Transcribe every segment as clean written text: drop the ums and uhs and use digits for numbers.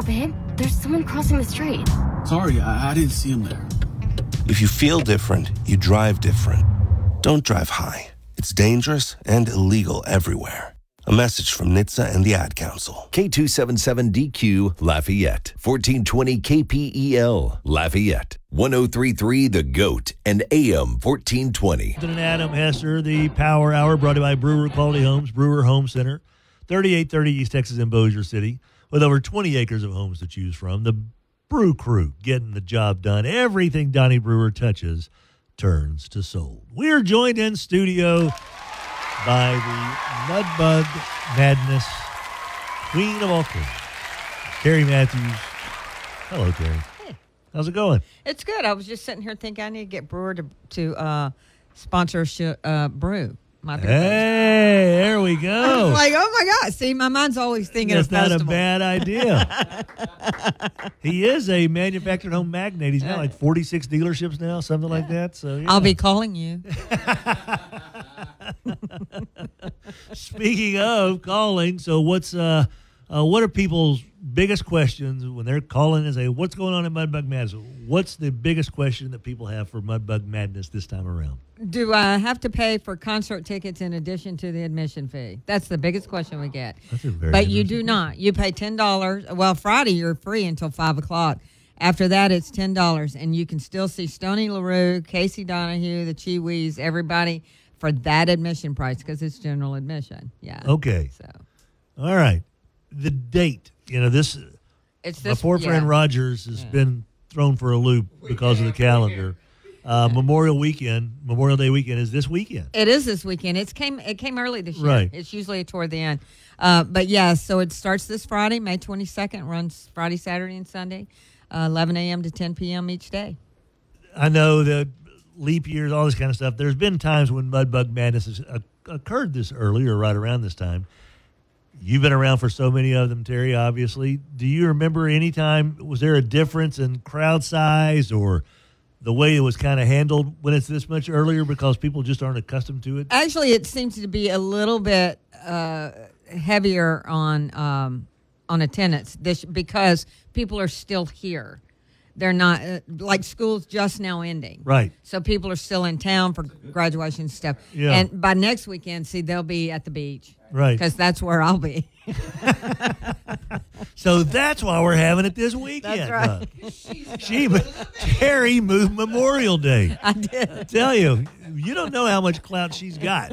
No, babe. There's someone crossing the street. Sorry, I didn't see him there. If you feel different, you drive different. Don't drive high. It's dangerous and illegal everywhere. A message from NHTSA and the Ad Council. K277DQ Lafayette, 1420 KPEL Lafayette, 1033 The Goat, and AM 1420. And Adam Hesser, the Power Hour, brought to you by Brewer Quality Homes, Brewer Home Center, 3830 East Texas in Bossier City, with over 20 acres of homes to choose from. The Brew Crew, getting the job done. Everything Donnie Brewer touches turns to sold. We are joined in studio by the Mudbug Madness Queen of all queens, Terry Matthews. Hello, Terry. Hey. How's it going? It's good. I was just sitting here thinking I need to get Brewer to sponsor Brew. My Hey, there we I go. was like, oh my God. See, my mind's always thinking That's of not festival. a bad idea. He is a manufactured home magnate. He's got like 46 dealerships now, something like that. So yeah. I'll be calling you. Speaking of calling, so what are people's biggest questions when they're calling and say, what's going on in Mudbug Madness? What's the biggest question that people have for Mudbug Madness this time around? Do I have to pay for concert tickets in addition to the admission fee? That's the biggest question we get. That's a very But you interesting- do not. You pay $10. Well, Friday you're free until 5 o'clock. After that, it's $10, and you can still see Stoney LaRue, Casey Donahue, the Chiwis, everybody for that admission price because it's general admission. Yeah. Okay. So All right. The date. This it's my this. poor friend yeah. Rogers has been thrown for a loop because of the calendar. Memorial Day weekend is this weekend. It is this weekend. It came early this year. Right. It's usually toward the end. But yeah, so it starts this Friday, May 22nd, runs Friday, Saturday, and Sunday, 11 a.m. to 10 p.m. each day. I know that leap years, all this kind of stuff. There's been times when Mudbug Madness has occurred this early or right around this time. You've been around for so many of them, Terry, obviously. Do you remember any time, was there a difference in crowd size or the way it was kind of handled when it's this much earlier because people just aren't accustomed to it? Actually, it seems to be a little bit heavier on attendance because people are still here. They're not like school's just now ending, Right. So people are still in town for graduation stuff. Yeah. And by next weekend, they'll be at the beach, Right. Because that's where I'll be. So that's why we're having it this weekend. That's Huh? Terry moved Memorial Day. I did. I tell you, you don't know how much clout she's got.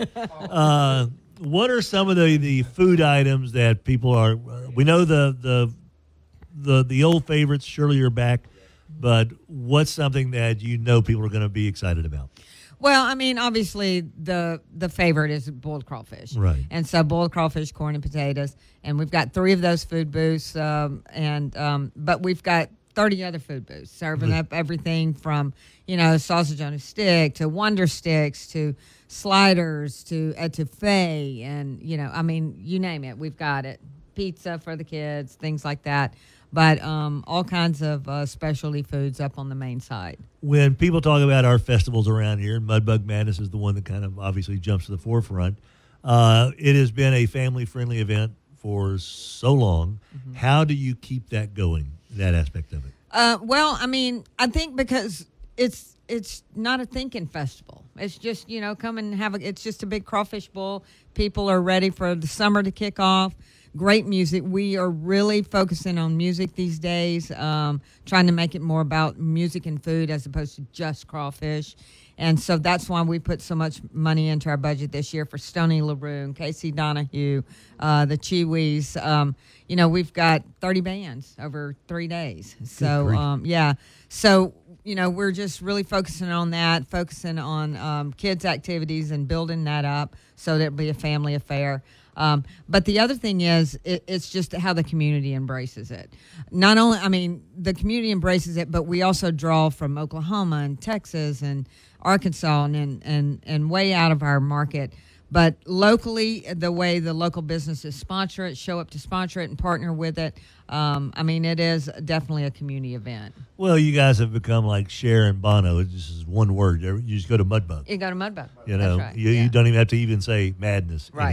What are some of the food items that people are? We know the old favorites. Surely you're back, but what's something that people are going to be excited about? Well, I mean, obviously the favorite is boiled crawfish, Right. And so boiled crawfish, corn, and potatoes, and we've got 3 of those food booths, but we've got 30 other food booths serving up everything from sausage on a stick to Wonder Sticks to sliders to etouffee, and I mean, you name it, we've got it. Pizza for the kids, things like that. But all kinds of specialty foods up on the main side. When people talk about our festivals around here, Mudbug Madness is the one that kind of obviously jumps to the forefront. It has been a family-friendly event for so long. Mm-hmm. How do you keep that going, that aspect of it? Well, I mean, I think because it's not a thinking festival. It's just, come and have it's just a big crawfish bowl. People are ready for the summer to kick off. Great music. We are really focusing on music these days, trying to make it more about music and food as opposed to just crawfish. And so that's why we put so much money into our budget this year for Stoney LaRue and Casey Donahue, the Chiwis. We've got 30 bands over 3 days. So, yeah. So, we're just really focusing on that, focusing on kids' activities and building that up so that it'll be a family affair. But the other thing is, it's just how the community embraces it. Not only, the community embraces it, but we also draw from Oklahoma and Texas and Arkansas and way out of our market. But locally, the way the local businesses sponsor it, show up to sponsor it and partner with it, it is definitely a community event. Well, you guys have become like Cher and Bono. It's just one word. You just go to Mudbug. You go to Mudbug. That's right. You don't even have to even say madness. Right.